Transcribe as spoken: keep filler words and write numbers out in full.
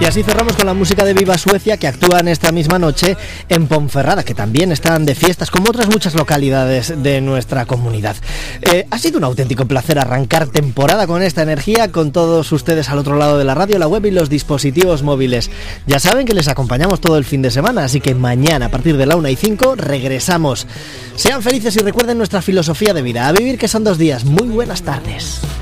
así cerramos con la música de Viva Suecia, que actúan esta misma noche en Ponferrada, que también están de fiestas, como otras muchas localidades de nuestra comunidad. Eh, ha sido un auténtico placer arrancar temporada con esta energía, con todos ustedes al otro lado de la radio, la web y los dispositivos móviles. Ya saben que les acompañamos todo el fin de semana, así que mañana a partir de la una y cinco regresamos. Sean felices y recuerden nuestra filosofía de vida, a vivir que son dos días. Muy buenas tardes.